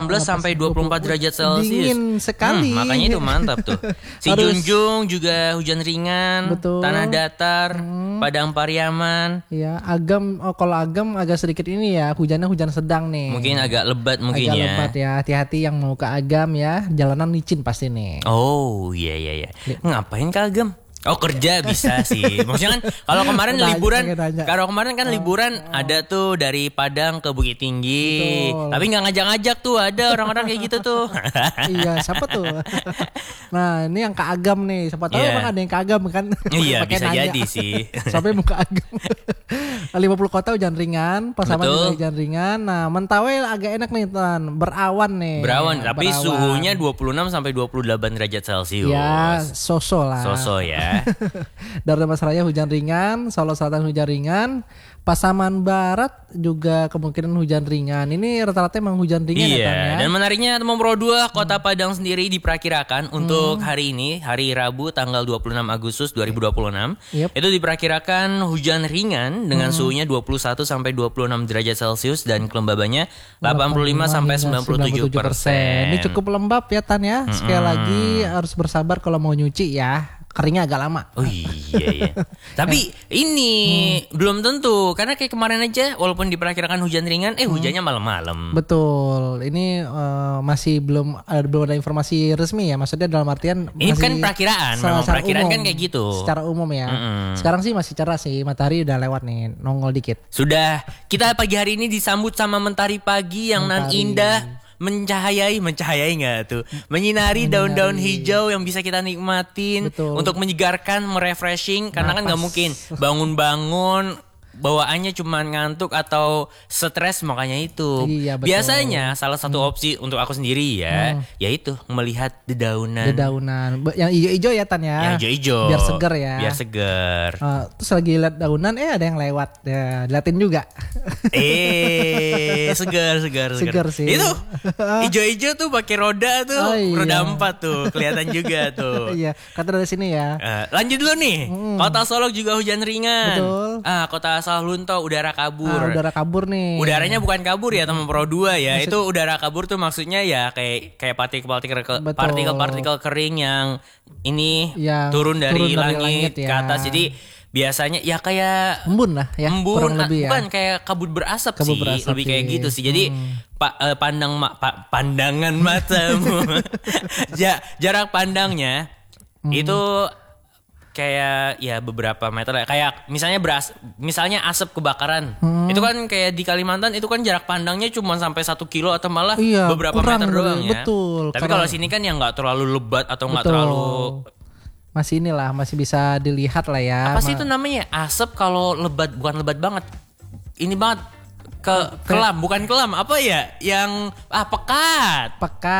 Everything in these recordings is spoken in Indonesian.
sampai 24 derajat Celcius. Dingin sekali. Makanya itu mantap tuh. Si Junjung juga hujan ringan, Betul. Tanah Datar, Padang Pariaman. Ya, Agam, kalau Agam agak sedikit ini ya, hujannya hujan sedang nih. Mungkin agak lebat mungkin agak ya. lebat ya, hati-hati yang mau ke Agam ya, jalanan licin pasti nih. Oh iya. Ngapain kagem? Oh kerja bisa sih. Maksudnya kan kalau kemarin liburan ada tuh dari Padang ke Bukit Tinggi. Betul. Tapi nggak ngajak-ngajak tuh, ada orang-orang kayak gitu tuh. Iya, siapa tuh? Nah, ini yang ke Agam nih. Siapa tahu Iya. emang ada yang ke Agam kan? Iya Pakai bisa nanya. jadi sih. Sampai mau ke Agam. 50 kota hujan ringan, Pasaman juga hujan ringan. Nah, Mentawai agak enak nih, Tan. Berawan nih. Berawan, tapi suhunya 26 sampai 28 derajat Celcius. Ya, so-so lah. So-so ya. Dari Mas Raya hujan ringan, Solo Selatan hujan ringan, Pasaman Barat juga kemungkinan hujan ringan. Ini rata-rata emang hujan ringan ya, Tan, ya. Dan menariknya teman Pro 2, Kota Padang sendiri diperkirakan untuk hari ini, hari Rabu tanggal 26 Agustus 2026. Yep. Itu diperkirakan hujan ringan dengan suhunya 21 sampai 26 derajat Celcius dan kelembabannya 85 sampai 97%. Ini cukup lembab ya, Tan ya. Sekali lagi harus bersabar kalau mau nyuci ya. Keringnya agak lama. Oh iya. Tapi ini belum tentu karena kayak kemarin aja walaupun diperkirakan hujan ringan, hujannya malam-malam. Betul. Ini masih belum ada informasi resmi ya. Maksudnya dalam artian Ini masih kan perakiraan, memang perakiraan umum, kan kayak gitu. Secara umum ya. Sekarang sih masih cerah sih, matahari udah lewat nih, nongol dikit. Sudah, kita pagi hari ini disambut sama mentari pagi yang nan indah. Mencahayai nggak tuh? Menyinari daun-daun hijau yang bisa kita nikmatin. Betul. Untuk menyegarkan, merefreshing. Karena kan nggak mungkin bangun-bangun bawaannya cuma ngantuk atau stres, makanya itu. Iya, betul. Biasanya salah satu opsi untuk aku sendiri ya, yaitu melihat dedaunan. Yang hijau-hijau ya, Tan ya. Yang hijau-hijau. Biar seger ya. Biar seger. Terus lagi lihat daunan, ada yang lewat. Ya, liatin juga. Segar sih. Itu hijau-hijau tuh pakai roda tuh, roda 4 tuh, kelihatan juga tuh. Iya, kata dari sini ya. Lanjut dulu nih. Kota Solok juga hujan ringan. Betul. Kota Lunto udara kabur. Udara kabur nih. Udaranya bukan kabur ya teman Pro 2 ya. Itu udara kabur tuh maksudnya ya kayak partikel-partikel kering yang ini turun dari langit ke atas. Jadi biasanya ya kayak embun lah ya. Embun lebih bukan kayak kabut berasap sih. Lebih kayak gitu sih. Jadi pandangan matamu jarak pandangnya itu kayak ya beberapa meter, kayak misalnya asap kebakaran. Itu kan kayak di Kalimantan itu kan jarak pandangnya cuma sampai 1 kilo atau malah beberapa meter doang ya. Betul. Tapi kalau sini kan yang nggak terlalu lebat atau nggak terlalu masih bisa dilihat lah ya. Apa sih itu namanya? Asap kalau lebat, bukan lebat banget. Ini banget kelam, bukan kelam, apa ya? Yang pekat.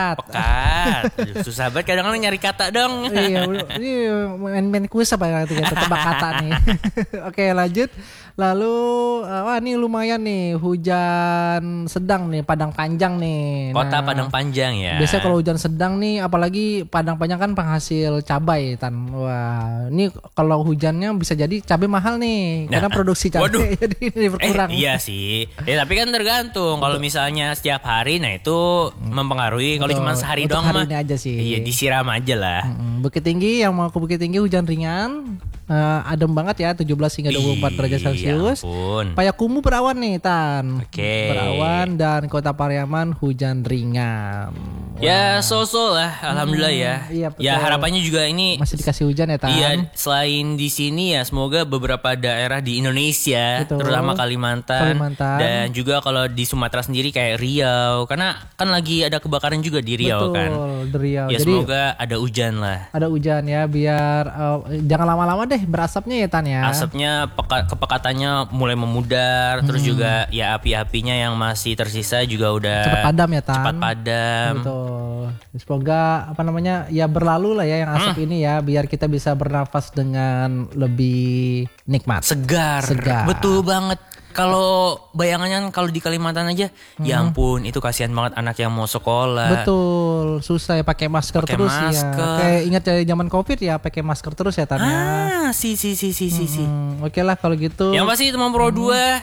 Aduh, susah banget kadang-kadang nyari kata dong. Iya, ini main kuis apa ya, tebak kata nih. Oke, lanjut. Lalu ini lumayan nih, hujan sedang nih, Padang Panjang nih. Kota Padang Panjang ya. Biasanya kalau hujan sedang nih, apalagi Padang Panjang kan penghasil cabai, Tan. Wah, ini kalau hujannya bisa jadi cabai mahal nih, karena produksi cabai jadi ini berkurang. Iya sih. Tapi kan tergantung. Kalau misalnya setiap hari, nah itu mempengaruhi. Kalau cuma sehari doang mah, ini aja sih. Iya, disiram aja lah. Bukit Tinggi, yang mau ke Bukit Tinggi hujan ringan. Adem banget ya, 17 hingga 24 derajat Celcius. Payakumbuh berawan nih, Tan. Oke. Berawan, dan Kota Pariaman hujan ringan. Ya so-so lah, alhamdulillah ya. Iya, ya harapannya juga ini masih dikasih hujan ya, Tan. Iya, selain di sini ya, semoga beberapa daerah di Indonesia, terutama Kalimantan, dan juga kalau di Sumatera sendiri kayak Riau, karena kan lagi ada kebakaran juga di Riau. Di Riau. Ya jadi, semoga ada hujan lah. Ada hujan ya, biar jangan lama-lama deh berasapnya ya, Tan ya. Asapnya kepekatannya mulai memudar, terus juga ya api-apinya yang masih tersisa juga udah cepat padam ya, Tan. Cepat padam. Betul. Semoga ya berlalu lah ya yang asap ini ya, biar kita bisa bernafas dengan lebih nikmat. Segar. Betul banget. Kalau bayangannya kalau di Kalimantan aja, ya ampun itu kasihan banget anak yang mau sekolah. Betul, susah ya pakai masker terus ya. Kayak ingat ya zaman Covid ya pakai masker terus ya, Tan ya. Si. Oke lah kalau gitu. Yang pasti teman Pro 2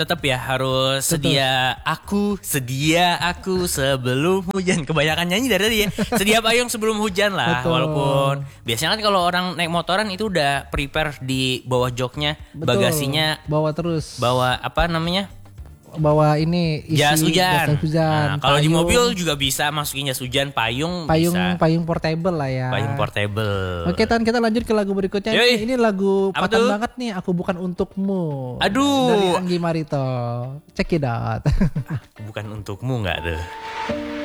tetap ya harus sedia aku sebelum hujan. Kebanyakan nyanyi dari tadi ya. Sedia payung sebelum hujan lah. Betul. Walaupun biasanya kan kalau orang naik motoran itu udah prepare di bawah joknya, Betul. bagasinya Bawa terus. bawa apa namanya? Bawa ini isi Jas hujan. jas hujan. Nah, kalau di payung, mobil juga bisa masukin jas hujan, payung bisa. payung portable lah ya. Payung portable. Oke Tan, kita lanjut ke lagu berikutnya. Yoi. Ini lagu Apa Patan tuh? banget nih, Aku Bukan Untukmu. Aduh. Dari Anggi Marito. Check it out. Bukan untukmu nggak tuh?